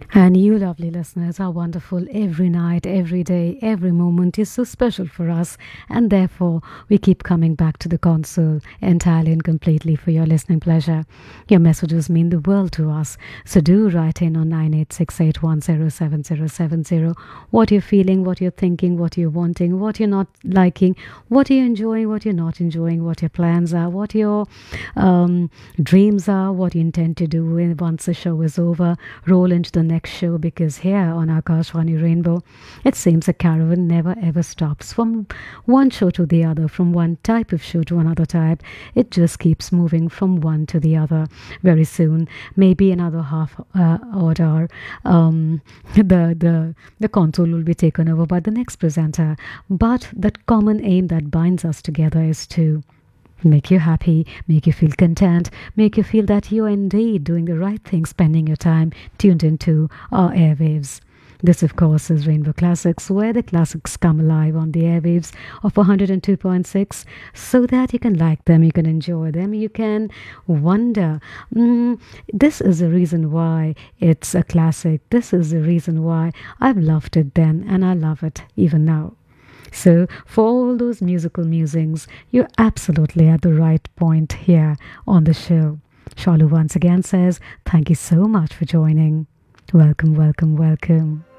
And you, lovely listeners, are wonderful every night, every day, every moment is so special for us. And therefore, we keep coming back to the console entirely and completely for your listening pleasure. Your messages mean the world to us. So do write in on 9868107070 what you're feeling, what you're thinking, what you're wanting, what you're not liking, what you're enjoying, what you're not enjoying, what your plans are, what your dreams are, what you intend to do once the show is over. Roll into the next show, because here on Akashvani Rainbow, it seems a caravan never ever stops from one show to the other, from one type of show to another type. It just keeps moving from one to the other. Very soon, maybe another half odd hour, the console will be taken over by the next presenter. But that common aim that binds us together is to make you happy, make you feel content, make you feel that you are indeed doing the right thing, spending your time tuned into our airwaves. This, of course, is Rainbow Classics, where the classics come alive on the airwaves of 102.6 so that you can like them, you can enjoy them, you can wonder. This is the reason why it's a classic. This is the reason why I've loved it then and I love it even now. So, for all those musical musings, you're absolutely at the right point here on the show. Shalu once again says, thank you so much for joining. Welcome, welcome, welcome.